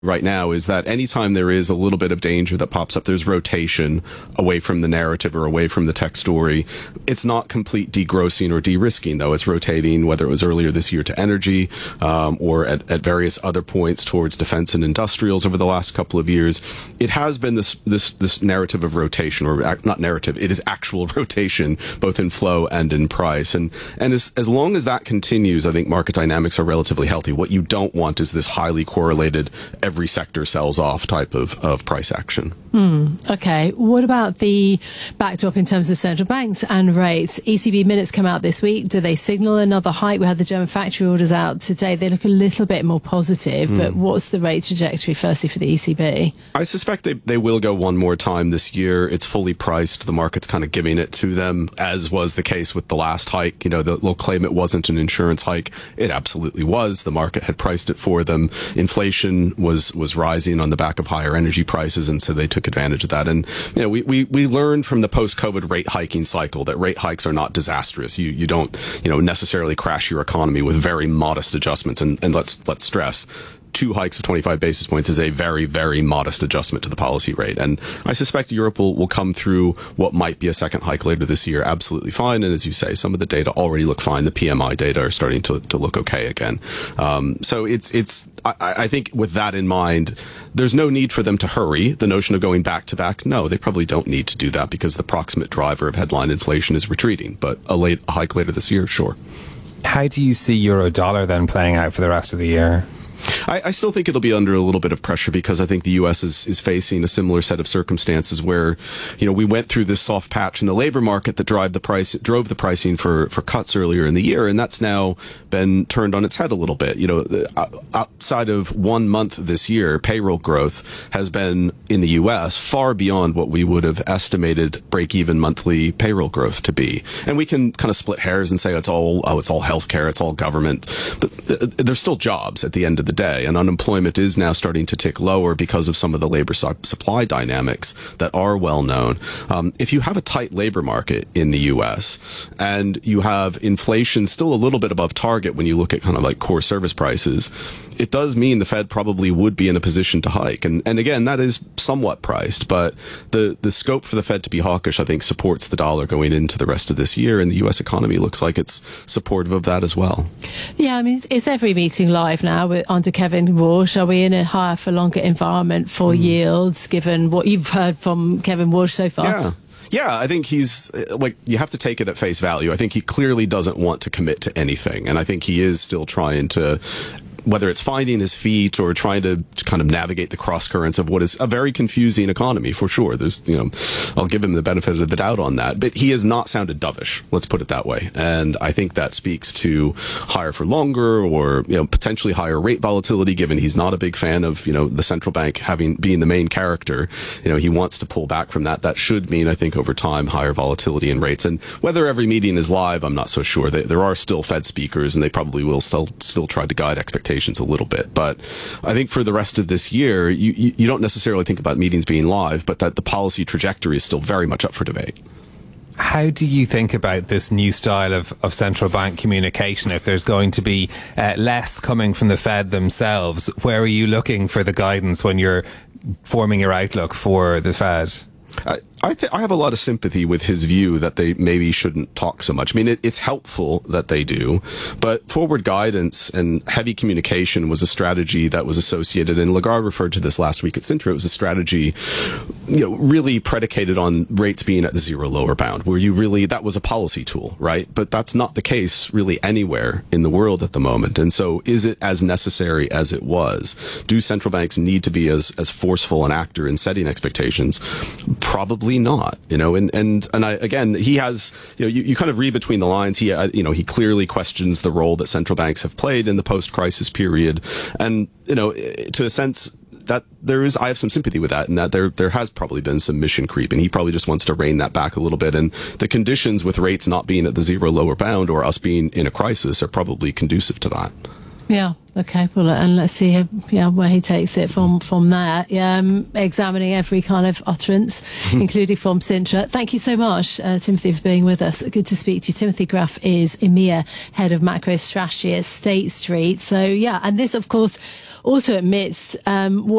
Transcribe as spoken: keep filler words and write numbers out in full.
right now is that anytime there is a little bit of danger that pops up, there's rotation away from the narrative or away from the tech story. It's not complete degrossing or de-risking, though. It's rotating, whether it was earlier this year to energy um, or at, at various other points towards defense and industrials over the last couple of years. It has been this this this narrative of rotation, or ac- not narrative, it is actual rotation, both in flow and in price. And and as, as long as that continues, I think market dynamics are relatively healthy. What you don't want is this highly correlated every sector sells off type of, of price action. Mm, okay. What about the backdrop in terms of central banks and rates? E C B minutes come out this week. Do they signal another hike? We had the German factory orders out today. They look a little bit more positive, mm. but what's the rate trajectory firstly for the E C B? I suspect they, they will go one more time this year. It's fully priced. The market's kind of giving it to them, as was the case with the last hike. You know, they'll claim it wasn't an insurance hike. It absolutely was. The market had priced it for them. Inflation was was rising on the back of higher energy prices, and so they took advantage of that. And you know, we we, we learned from the post-COVID rate hiking cycle that rate hikes are not disastrous. You you don't you know necessarily crash your economy with very modest adjustments. And, and let's let's stress, two hikes of twenty-five basis points is a very, very modest adjustment to the policy rate. And I suspect Europe will, will come through what might be a second hike later this year absolutely fine. And as you say, some of the data already look fine. The P M I data are starting to, to look okay again. Um, so it's, it's, I, I think with that in mind, there's no need for them to hurry. The notion of going back to back, no, they probably don't need to do that because the proximate driver of headline inflation is retreating. But a late a hike later this year, sure. How do you see euro dollar then playing out for the rest of the year? I, I still think it'll be under a little bit of pressure because I think the U S is, is facing a similar set of circumstances where, you know, we went through this soft patch in the labor market that drive the price, drove the pricing for, for cuts earlier in the year. And that's now been turned on its head a little bit. You know, the, outside of one month this year, payroll growth has been in the U S far beyond what we would have estimated break-even monthly payroll growth to be. And we can kind of split hairs and say it's all, oh, it's all healthcare, it's all government. But there's still jobs at the end of the day, and unemployment is now starting to tick lower because of some of the labor su- supply dynamics that are well known. Um, if you have a tight labor market in the U S and you have inflation still a little bit above target when you look at kind of like core service prices, it does mean the Fed probably would be in a position to hike. And, and again, that is somewhat priced, but the, the scope for the Fed to be hawkish, I think, supports the dollar going into the rest of this year, and the U S economy looks like it's supportive of that as well. Yeah, I mean, it's every meeting live now with, under Kevin Walsh. Are we in a higher for longer environment for mm. yields, given what you've heard from Kevin Walsh so far? Yeah. Yeah, I think he's, like, you have to take it at face value. I think he clearly doesn't want to commit to anything, and I think he is still trying to, whether it's finding his feet or trying to kind of navigate the cross currents of what is a very confusing economy, for sure. There's, you know, I'll give him the benefit of the doubt on that, but he has not sounded dovish. Let's put it that way. And I think that speaks to higher for longer, or, you know, potentially higher rate volatility, given he's not a big fan of, you know, the central bank having, being the main character. You know, he wants to pull back from that. That should mean, I think, over time, higher volatility in rates. And whether every meeting is live, I'm not so sure. They, there are still Fed speakers, and they probably will still, still try to guide expectations a little bit. But I think for the rest of this year, you, you, you don't necessarily think about meetings being live, but that the policy trajectory is still very much up for debate. How do you think about this new style of, of central bank communication? If there's going to be uh, less coming from the Fed themselves, where are you looking for the guidance when you're forming your outlook for the Fed? I, I, th- I have a lot of sympathy with his view that they maybe shouldn't talk so much. I mean, it, it's helpful that they do, but forward guidance and heavy communication was a strategy that was associated, and Lagarde referred to this last week at Sintra. It was a strategy, you know, really predicated on rates being at the zero lower bound, where you really, that was a policy tool, right? But that's not the case really anywhere in the world at the moment. And so is it as necessary as it was? Do central banks need to be as, as forceful an actor in setting expectations? Probably not, you know, and, and, and I, again, he has, you know, you, you kind of read between the lines. He, uh, you know, he clearly questions the role that central banks have played in the post-crisis period. And, you know, to a sense, that there is, I have some sympathy with that, and that there, there has probably been some mission creep, and he probably just wants to rein that back a little bit. And the conditions with rates not being at the zero lower bound, or us being in a crisis, are probably conducive to that. Yeah. Okay. Well, and let's see how, yeah, where he takes it from from there. Um, examining every kind of utterance, including from Sintra. Thank you so much, uh, Timothy, for being with us. Good to speak to you. Timothy Graff is EMEA head of macro strategy at State Street. So yeah, and this, of course, also amidst um, what